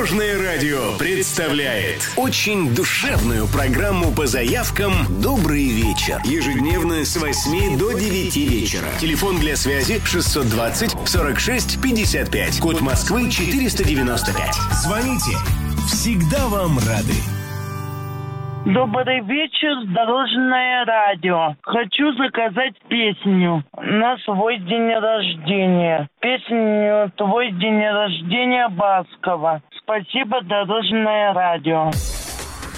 Дорожное радио представляет очень душевную программу по заявкам «Добрый вечер». Ежедневно с 8 до 9 вечера. Телефон для связи 620 46 55. Код Москвы 495. Звоните. Всегда вам рады. Добрый вечер, Дорожное радио. Хочу заказать песню на свой день рождения. Песню «Твой день рождения» Баскова. Спасибо, Дорожное радио.